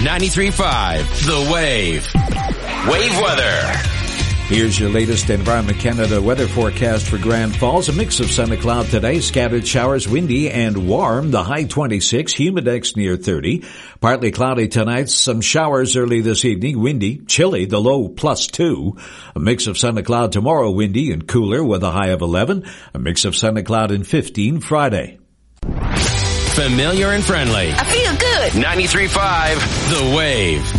93.5 The Wave. Wave weather. Here's your latest Environment Canada weather forecast for Grand Falls. A mix of sun and cloud today, scattered showers, windy and warm. The high 26, humidex near 30. Partly cloudy tonight, some showers early this evening, windy, chilly, the low +2. A mix of sun and cloud tomorrow, windy and cooler with a high of 11. A mix of sun and cloud and 15 Friday. Familiar and friendly. I feel good. 93.5 The Wave.